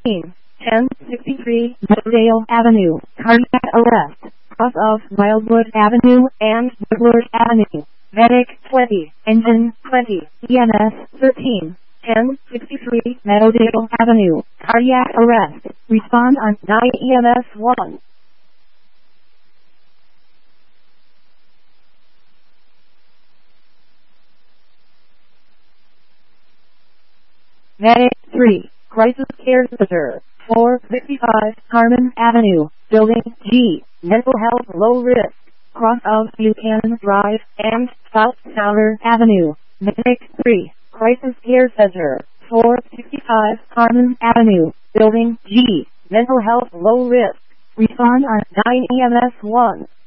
1063 Meadowdale Avenue, cardiac arrest, cross of Wildwood Avenue and Woodward Avenue. Medic 20, engine 20, EMS 13, 1063 Meadowdale Avenue, cardiac arrest. Respond on 9 EMS 1. Medic 3, Crisis Care Center, 455 Harmon Avenue, Building G, Mental Health Low Risk, cross of Buchanan Drive and South Tower Avenue. Medic 3, Crisis Care Center, 465 Harmon Avenue, Building G, Mental Health Low Risk. Respond on 9 EMS 1.